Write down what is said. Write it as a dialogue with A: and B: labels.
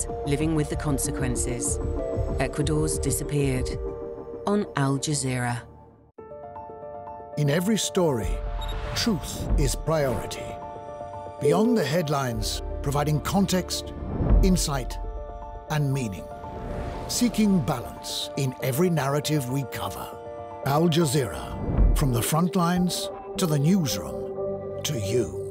A: years, living with the consequences. Ecuador's disappeared. On Al Jazeera.
B: In every story, truth is priority. Beyond the headlines, providing context, insight, and meaning. Seeking balance in every narrative we cover. Al Jazeera, from the front lines to the newsroom to you.